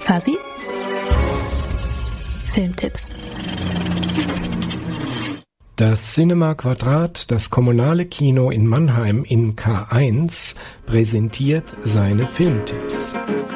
Fabi? Filmtipps. Das Cinema Quadrat, das kommunale Kino in Mannheim in K1, präsentiert seine Filmtipps.